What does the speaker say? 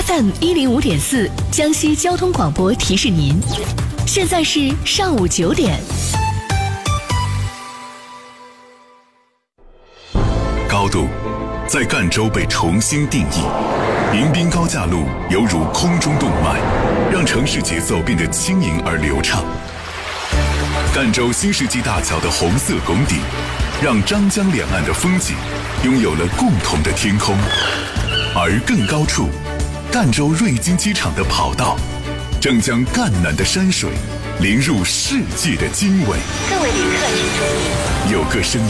FM105.4，江西交通广播提示您，现在是上午9点。 高度在赣州被重新定义，迎宾高架路犹如空中动脉，让城市节奏变得轻盈而流畅。赣州新世纪大桥的红色拱顶，让张江两岸的风景拥有了共同的天空。而更高处，赣州瑞金机场的跑道正将赣南的山水淋入世界的经纬。 各位旅客请注意， 有个声音